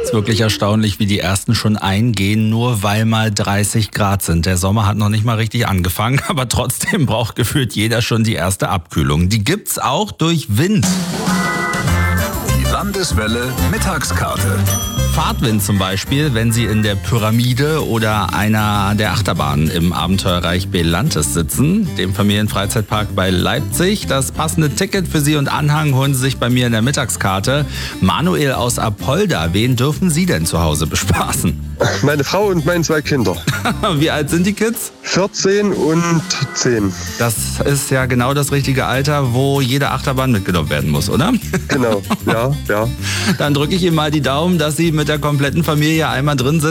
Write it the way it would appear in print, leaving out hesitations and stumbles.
Ist wirklich erstaunlich, wie die ersten schon eingehen, nur weil mal 30 Grad sind. Der Sommer hat noch nicht mal richtig angefangen, aber trotzdem braucht gefühlt jeder schon die erste Abkühlung. Die gibt's auch durch Wind. Die Landeswelle Mittagskarte. Fahrtwind zum Beispiel, wenn Sie in der Pyramide oder einer der Achterbahnen im Abenteuerreich Belantes sitzen, dem Familienfreizeitpark bei Leipzig. Das passende Ticket für Sie und Anhang holen Sie sich bei mir in der Mittagskarte. Manuel aus Apolda, wen dürfen Sie denn zu Hause bespaßen? Meine Frau und meine 2 Kinder. Wie alt sind die Kids? 14 und 10. Das ist ja genau das richtige Alter, wo jede Achterbahn mitgenommen werden muss, oder? Genau, ja. Dann drücke ich Ihnen mal die Daumen, dass Sie mit der kompletten Familie einmal drin sitzen.